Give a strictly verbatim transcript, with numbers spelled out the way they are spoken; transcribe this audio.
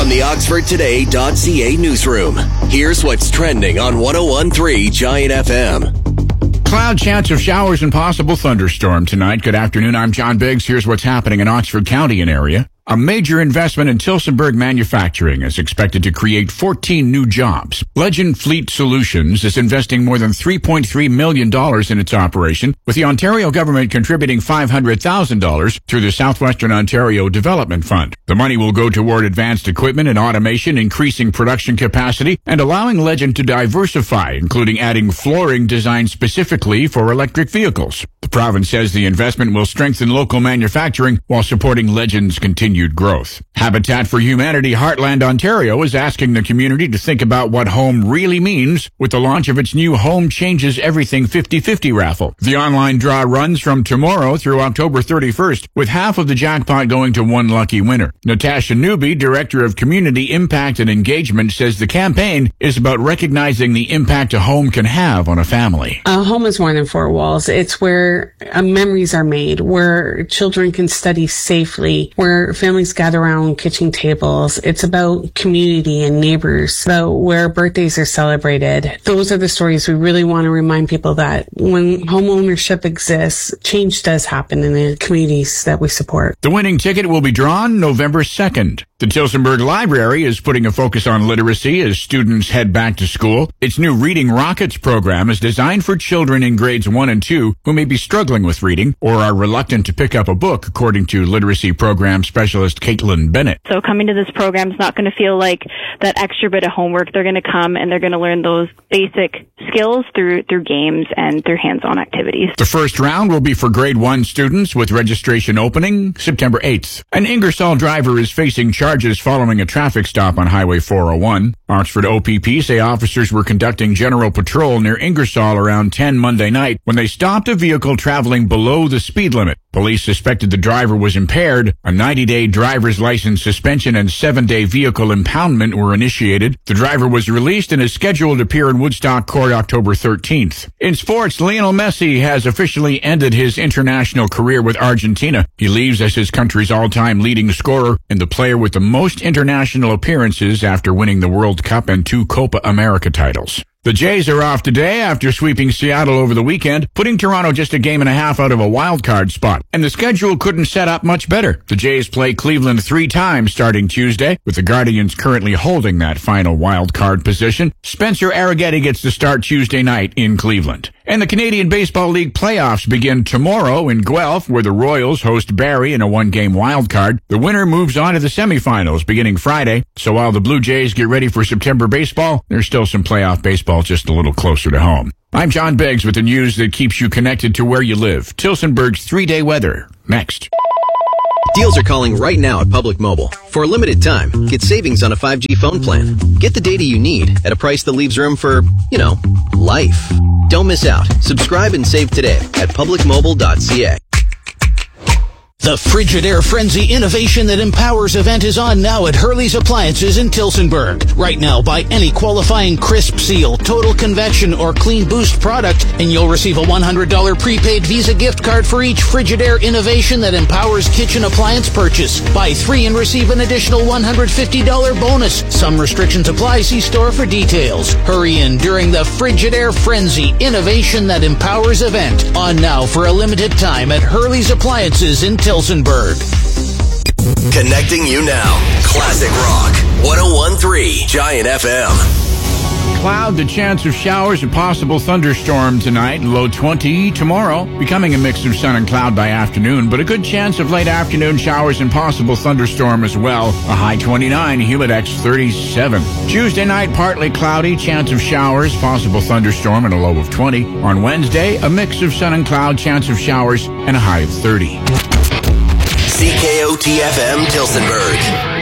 from the Oxford Today dot C A newsroom. Here's what's trending on one oh one point three Giant F M. Cloud chance of showers and possible thunderstorm tonight. Good afternoon. I'm John Biggs. Here's what's happening in Oxford County and area. A major investment in Tillsonburg Manufacturing is expected to create fourteen new jobs. Legend Fleet Solutions is investing more than three point three million dollars in its operation, with the Ontario government contributing five hundred thousand dollars through the Southwestern Ontario Development Fund. The money will go toward advanced equipment and automation, increasing production capacity, and allowing Legend to diversify, including adding flooring designed specifically for electric vehicles. The province says the investment will strengthen local manufacturing while supporting Legend's continued growth. Habitat for Humanity Heartland Ontario is asking the community to think about what home really means with the launch of its new Home Changes Everything fifty fifty raffle. The online draw runs from tomorrow through October thirty-first, with half of the jackpot going to one lucky winner. Natasha Newby, Director of Community Impact and Engagement, says the campaign is about recognizing the impact a home can have on a family. A home is more than four walls. It's where uh, memories are made, where children can study safely, where families gather around kitchen tables. It's about community and neighbors, about where birthdays are celebrated. Those are the stories we really want to remind people that when home ownership exists, change does happen in the communities that we support. The winning ticket will be drawn November second. The Tillsonburg Library is putting a focus on literacy as students head back to school. Its new Reading Rockets program is designed for children in grades one and two who may be struggling with reading or are reluctant to pick up a book, according to literacy program specialist Caitlin Bennett. So coming to this program is not going to feel like that extra bit of homework. They're going to come and they're going to learn those basic skills through through games and through hands-on activities. The first round will be for grade one students, with registration opening September eighth. An Ingersoll driver is facing charges following a traffic stop on Highway four oh one. Oxford O P P say officers were conducting general patrol near Ingersoll around ten Monday night when they stopped a vehicle traveling below the speed limit. Police suspected the driver was impaired. A ninety-day driver's license suspension and seven-day vehicle impoundment were initiated. The driver was released and is scheduled to appear in Woodstock Court October thirteenth. In sports, Lionel Messi has officially ended his international career with Argentina. He leaves as his country's all-time leading scorer and the player with the most international appearances after winning the World Cup and two Copa America titles. The Jays are off today after sweeping Seattle over the weekend, putting Toronto just a game and a half out of a wild card spot. And the schedule couldn't set up much better. The Jays play Cleveland three times starting Tuesday, with the Guardians currently holding that final wild card position. Spencer Arrighetti gets to start Tuesday night in Cleveland. And the Canadian Baseball League playoffs begin tomorrow in Guelph, where the Royals host Barrie in a one-game wild card. The winner moves on to the semifinals beginning Friday. So while the Blue Jays get ready for September baseball, there's still some playoff baseball just a little closer to home. I'm John Biggs with the news that keeps you connected to where you live. Tillsonburg's three-day weather. Next. Deals are calling right now at Public Mobile. For a limited time, get savings on a five G phone plan. Get the data you need at a price that leaves room for, you know, life. Don't miss out. Subscribe and save today at public mobile dot c a. The Frigidaire Frenzy innovation that empowers event is on now at Hurley's Appliances in Tillsonburg. Right now, buy any qualifying Crisp Seal, Total Convection, or Clean Boost product, and you'll receive a one hundred dollars prepaid Visa gift card for each Frigidaire innovation that empowers kitchen appliance purchase. Buy three and receive an additional one hundred fifty dollars bonus. Some restrictions apply. See store for details. Hurry in during the Frigidaire Frenzy innovation that empowers event. On now for a limited time at Hurley's Appliances in Tillsonburg. Tillsonburg. Connecting you now. Classic Rock. one oh one point three Giant F M. Cloud, the chance of showers and possible thunderstorm tonight. Low twenty tomorrow. Becoming a mix of sun and cloud by afternoon, but a good chance of late afternoon showers and possible thunderstorm as well. A high twenty-nine, Humidex thirty-seven. Tuesday night, partly cloudy, chance of showers, possible thunderstorm, and a low of twenty. On Wednesday, a mix of sun and cloud, chance of showers, and a high of thirty. C K O T F M Tillsonburg.